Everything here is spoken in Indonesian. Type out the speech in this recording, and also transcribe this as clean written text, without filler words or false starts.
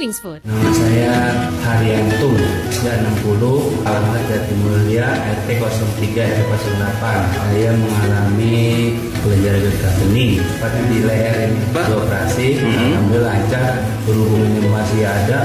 Feelings Food. Nama saya Haryanto, usia 60, alamat Jatimulya, RT 03 RT 08. Saya mengalami kelenjar getah bening, tepatnya di leher ini. Dioperasi, ambil lancar, berhubung ini masih ada.